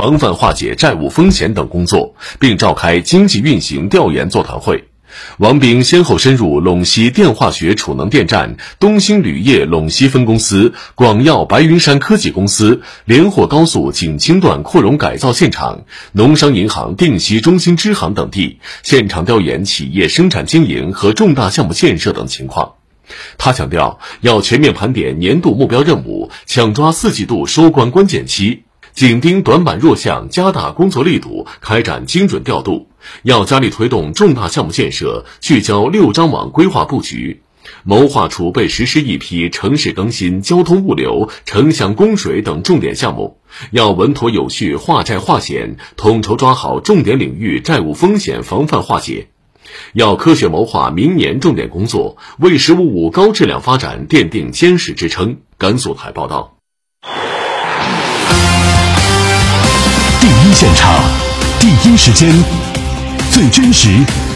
防范化解债务风险等工作，并召开经济运行调研座谈会。王炳先后深入陇西电化学储能电站、东兴铝业陇西分公司、广药白云山科技公司、连霍高速景清段扩容改造现场、农商银行定西中心支行等地，现场调研企业生产经营和重大项目建设等情况。他强调，要全面盘点年度目标任务，抢抓4季度收官关键期，紧盯短板弱项，加大工作力度，开展精准调度。要加力推动重大项目建设，聚焦6张网规划布局，谋划储备实施一批城市更新、交通物流、城乡供水等重点项目。要稳妥有序化债化险，统筹抓好重点领域债务风险防范化解。要科学谋划明年重点工作，为“十五五”高质量发展奠定坚实支撑。甘肃台报道。 第一现场，第一时间，最真实、